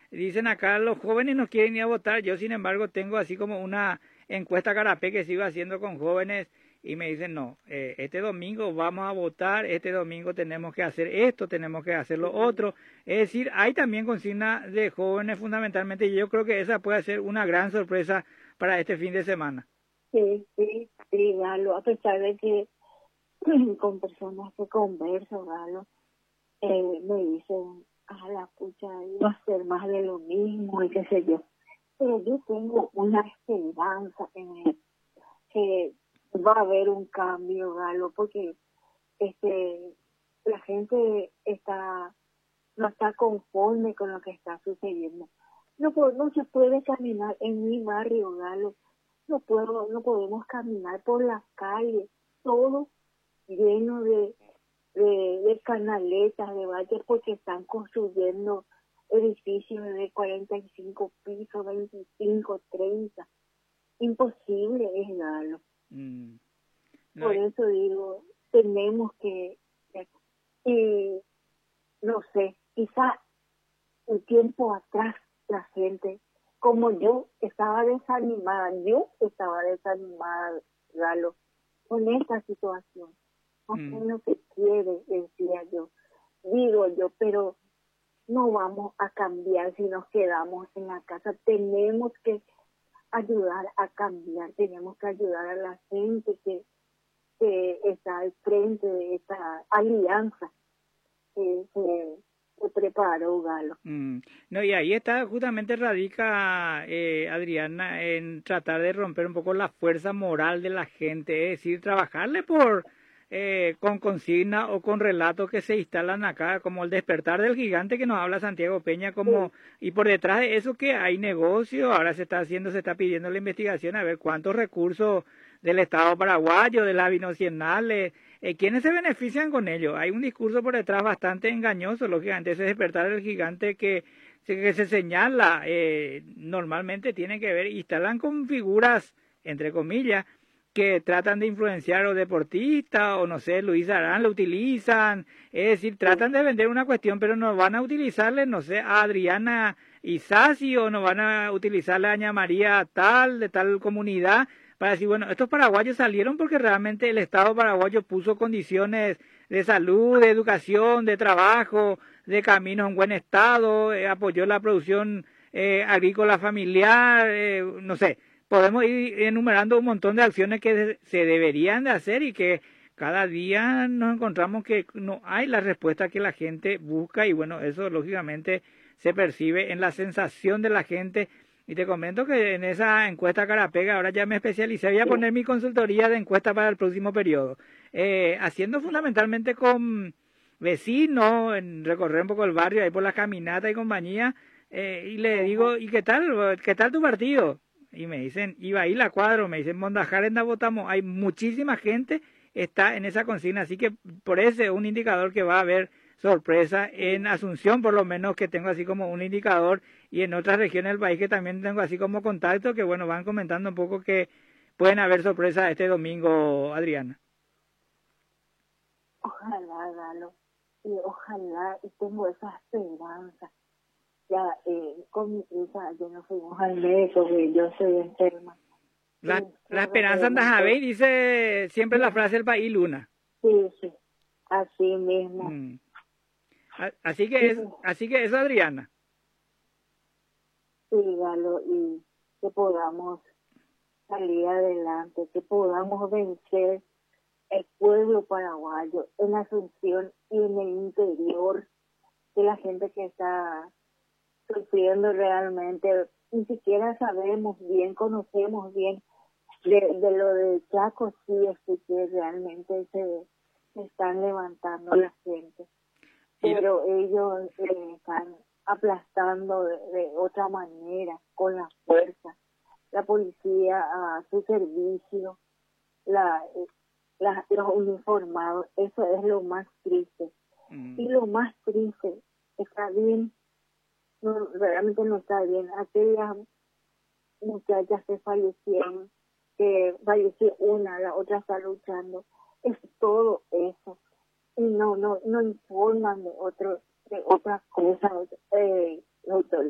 dicen acá los jóvenes no quieren ir a votar. Yo, sin embargo, tengo así como una encuesta carapé que sigo haciendo con jóvenes y me dicen, no, este domingo vamos a votar, este domingo tenemos que hacer esto, tenemos que hacer lo otro. Es decir, hay también consigna de jóvenes fundamentalmente y yo creo que esa puede ser una gran sorpresa para este fin de semana. Sí, sí, sí, Galo, a pesar de que con personas que converso, Galo, me dicen, la pucha, iba a ser más de lo mismo y qué sé yo. Pero yo tengo una esperanza en que va a haber un cambio, Galo, porque la gente no está conforme con lo que está sucediendo. No se puede caminar en mi barrio, Galo. No podemos caminar por las calles, todo lleno de canaletas, de valles, porque están construyendo edificios de 45 pisos, 25, 30. Imposible es, Galo. No, Por eso digo, tenemos y no sé, quizá un tiempo atrás la gente, como yo estaba desanimada, Galo, con esta situación. No sé lo que quiere, decía yo, digo yo, pero no vamos a cambiar si nos quedamos en la casa. Tenemos que ayudar a cambiar, tenemos que ayudar a la gente que está al frente de esta alianza que se preparó, Galo. No, y ahí está, justamente radica, Adriana, en tratar de romper un poco la fuerza moral de la gente, es decir, trabajarle con consigna o con relatos que se instalan acá, como el despertar del gigante que nos habla Santiago Peña, y por detrás de eso que hay negocio, ahora se está pidiendo la investigación a ver cuántos recursos del Estado paraguayo, de las binacionales, ¿quiénes se benefician con ello? Hay un discurso por detrás bastante engañoso, lógicamente, ese despertar del gigante que se señala, normalmente tiene que ver, instalan con figuras, entre comillas, que tratan de influenciar a deportistas, o no sé, Luis Arán lo utilizan, es decir, tratan de vender una cuestión, pero no van a utilizarle, no sé, a Adriana Isasi, o no van a utilizarle a Doña María tal, de tal comunidad, para decir, bueno, estos paraguayos salieron porque realmente el Estado paraguayo puso condiciones de salud, de educación, de trabajo, de caminos en buen estado, apoyó la producción agrícola familiar, no sé, podemos ir enumerando un montón de acciones que se deberían de hacer y que cada día nos encontramos que no hay la respuesta que la gente busca y bueno, eso lógicamente se percibe en la sensación de la gente. Y te comento que en esa encuesta Carapega ahora ya me especialicé, voy a poner mi consultoría de encuesta para el próximo periodo, haciendo fundamentalmente con vecinos, en recorrer un poco el barrio, ahí por la caminata y compañía, y le digo, ¿y qué tal tu partido? Y me dicen, iba ahí la cuadro, me dicen, Mondajarenda votamos, hay muchísima gente, está en esa consigna, así que por ese un indicador que va a haber sorpresa en Asunción, por lo menos que tengo así como un indicador, y en otras regiones del país que también tengo así como contacto, que bueno, van comentando un poco que pueden haber sorpresas este domingo, Adriana. Ojalá, Galo, y ojalá, y tengo esa esperanza. Ya con mi hija, yo no fuimos al médico, porque yo soy enferma. La esperanza anda a ver, dice siempre la frase del país Luna. Sí, sí, así mismo. Así que eso, Adriana. Sí, Galo, y que podamos salir adelante, que podamos vencer el pueblo paraguayo en Asunción y en el interior, de la gente que está sufriendo realmente. Ni siquiera sabemos bien, conocemos bien de lo de Chaco, sí, es que realmente se están levantando la gente, pero ellos están aplastando de otra manera, con la fuerza, la policía a su servicio, los uniformados, eso es lo más triste. Y lo más triste, está bien, no, realmente no está bien, aquellas muchachas que fallecieron, que falleció una, la otra está luchando, es todo eso, y no informan de otras cosas,